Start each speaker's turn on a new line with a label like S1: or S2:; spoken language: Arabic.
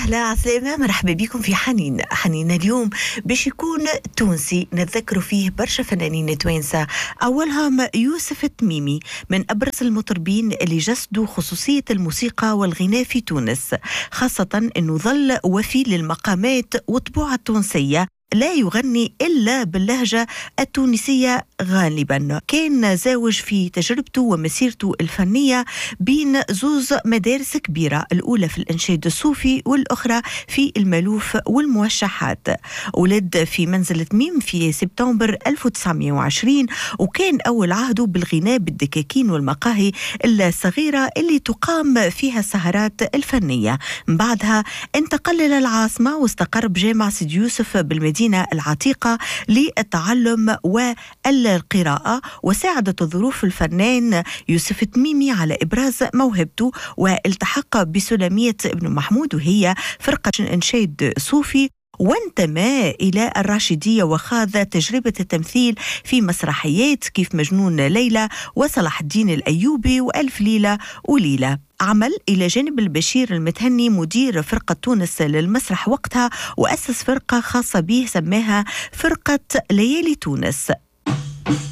S1: وسهلا عسلامة، مرحبا بكم في حنين اليوم باش يكون تونسي نتذكروا فيه برشا فنانين توانسة. أولهم يوسف التميمي، من أبرز المطربين اللي جسدوا خصوصية الموسيقى والغناء في تونس، خاصة أنه ظل وفي للمقامات والطبوع التونسية، لا يغني إلا باللهجة التونسية غالبا. كان زاوج في تجربته ومسيرته الفنية بين زوز مدارس كبيرة، الأولى في الإنشاد الصوفي والأخرى في المالوف والموشحات. ولد في منزل تميم في سبتمبر 1920، وكان أول عهده بالغناء بالدكاكين والمقاهي الصغيرة اللي تقام فيها السهرات الفنية. من بعدها انتقل إلى العاصمة واستقر بجامعة سيدي يوسف بالمدينة العتيقة للتعلم والقراءة، وساعدت الظروف الفنان يوسف التميمي على إبراز موهبته، والتحق بسلمية ابن محمود وهي فرقة إنشاد صوفي، وانتمى إلى الراشدية وخاض تجربة التمثيل في مسرحيات كيف مجنون ليلى وصلاح الدين الأيوبي وألف ليلة وليلة. عمل إلى جانب البشير المتهني مدير فرقة تونس للمسرح وقتها، وأسس فرقة خاصة به سماها فرقة ليالي تونس.